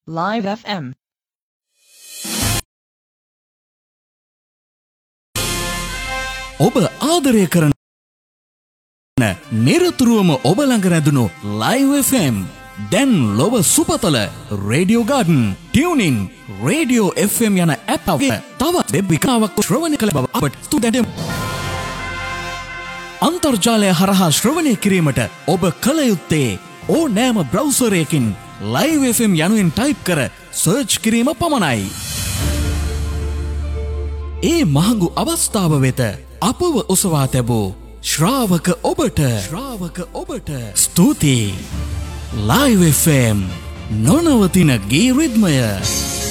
Live FM. ඔබ ආදරය කරන නිරතුරුවම ඔබ ළඟ රැඳුණු Live FM දැන් ලොව සුපතල Radio Garden, TuneIn, Radio FM යන ඇප් එක තවත් වෙබ් විකාවක් ශ්‍රවණය කළ බව අපට ස්තුතියි. අන්තර්ජාලය හරහා ශ්‍රවණය කිරීමට ඔබ කල යුත්තේ ඕනෑම බ්‍රවුසරයකින් Live FM යනුවෙන් ටයිප් කර සර්ච් කිරීම පමණයි. ඒ මහඟු අවස්ථාව වෙත අපව ඔසවා තැබූ ශ්‍රාවක ඔබට ස්තුතියි. Live FM නොනවතින ගී රිද්මය.